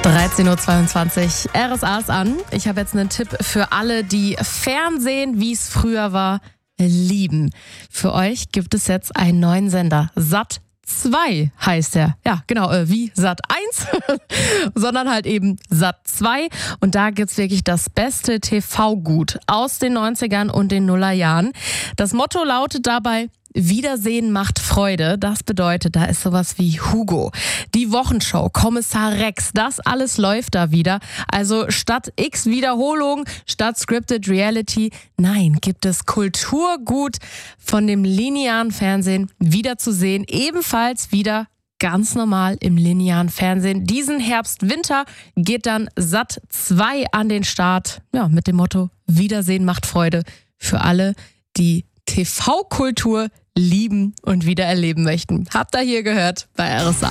13.22 Uhr, RSA ist an. Ich habe jetzt einen Tipp für alle, die Fernsehen, wie es früher war, lieben. Für euch gibt es jetzt einen neuen Sender. Sat 2 heißt er. Ja, genau, wie Sat 1, sondern halt eben Sat 2. Und da gibt's wirklich das beste TV-Gut aus den 90ern und den Nullerjahren. Das Motto lautet dabei: Wiedersehen macht Freude. Das bedeutet, da ist sowas wie Hugo, die Wochenshow, Kommissar Rex, das alles läuft da wieder. Also statt X Wiederholung, statt Scripted Reality, nein, gibt es Kulturgut von dem linearen Fernsehen wieder zu sehen. Ebenfalls wieder ganz normal im linearen Fernsehen. Diesen Herbst, Winter geht dann Sat 2 an den Start. Ja, mit dem Motto: Wiedersehen macht Freude für alle, die TV-Kultur lieben und wieder erleben möchten. Habt ihr hier gehört bei RSA.